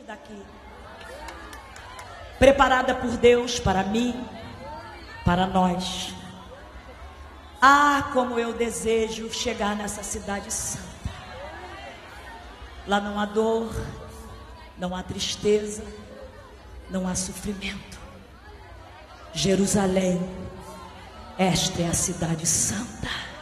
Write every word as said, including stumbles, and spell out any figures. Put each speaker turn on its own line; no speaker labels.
daqui, preparada por Deus para mim, para nós. Ah, como eu desejo chegar nessa cidade santa. Lá não há dor, não há tristeza, não há sofrimento. Jerusalém, esta é a cidade santa.